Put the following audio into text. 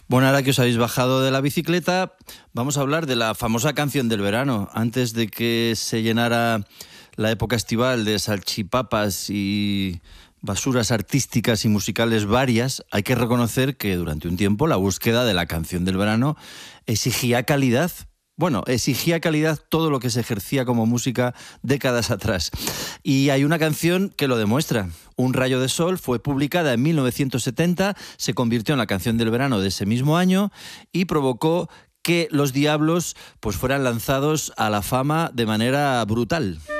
Bueno, ahora que os habéis bajado de la bicicleta, vamos a hablar de la famosa canción del verano. Antes de que se llenara la época estival de salchipapas y basuras artísticas y musicales varias, hay que reconocer que durante un tiempo la búsqueda de la canción del verano exigía calidad. Bueno, exigía calidad todo lo que se ejercía como música décadas atrás. Y hay una canción que lo demuestra. Un rayo de sol fue publicada en 1970, se convirtió en la canción del verano de ese mismo año y provocó que Los Diablos pues fueran lanzados a la fama de manera brutal.